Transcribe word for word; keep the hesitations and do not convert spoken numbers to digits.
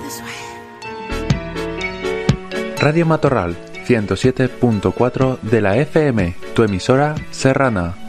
Radio Matorral ciento siete punto cuatro de la F M, tu emisora serrana.